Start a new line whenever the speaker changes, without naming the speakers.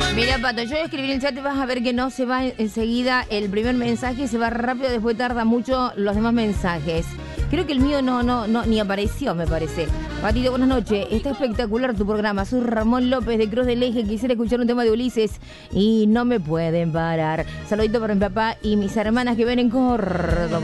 Mira, Pato, yo voy a escribir en el chat y vas a ver que no se va enseguida el primer mensaje, se va rápido, después tarda mucho los demás mensajes. Creo que el mío no, ni apareció, me parece. Patito, buenas noches. Está espectacular tu programa. Soy Ramón López de Cruz del Eje. Quisiera escuchar un tema de Ulises y no me pueden parar. Saludito para mi papá y mis hermanas que ven en Córdoba.